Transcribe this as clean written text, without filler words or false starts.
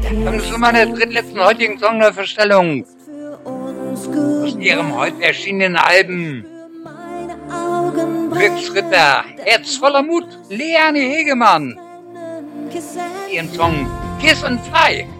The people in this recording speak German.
Kommen zu meiner drittletzten heutigen Songneuverstellung aus ihrem heute erschienenen Alben Glücksritter, Herz voller Mut, Leane Hegemann, ihren Song Kiss and Fly.